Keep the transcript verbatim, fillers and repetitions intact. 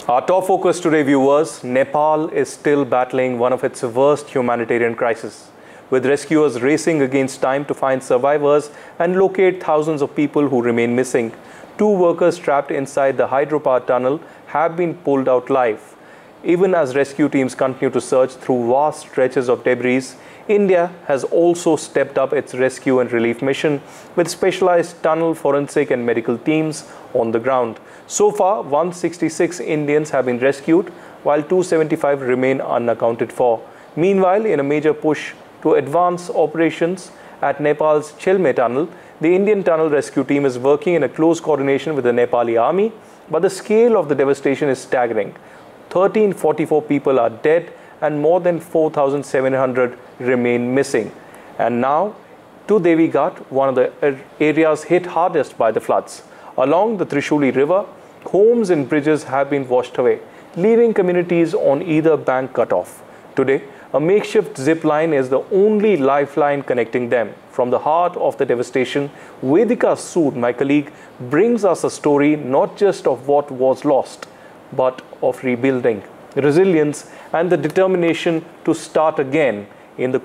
Our top focus today, viewers, Nepal is still battling one of its worst humanitarian crises, with rescuers racing against time to find survivors and locate thousands of people who remain missing. Two workers trapped inside the hydropower tunnel have been pulled out alive. Even as rescue teams continue to search through vast stretches of debris, India has also stepped up its rescue and relief mission with specialized tunnel forensic and medical teams on the ground. So far, one hundred sixty-six Indians have been rescued, while two hundred seventy-five remain unaccounted for. Meanwhile, in a major push to advance operations at Nepal's Chelme tunnel, the Indian tunnel rescue team is working in a close coordination with the Nepali army, but the scale of the devastation is staggering. one thousand three hundred forty-four people are dead and more than four thousand seven hundred remain missing. And now to Devi Ghat, one of the areas hit hardest by the floods. Along the Trishuli River, homes and bridges have been washed away, leaving communities on either bank cut off. Today, a makeshift zip line is the only lifeline connecting them. From the heart of the devastation, Vedika Sood, my colleague, brings us a story not just of what was lost, but of rebuilding, resilience, and the determination to start again in the